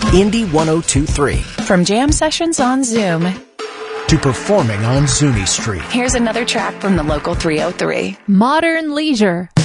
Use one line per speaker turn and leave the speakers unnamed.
Indy 102.3.
From jam sessions on Zoom
to performing on Zuni Street.
Here's another track from the local 303.
Modern Leisure.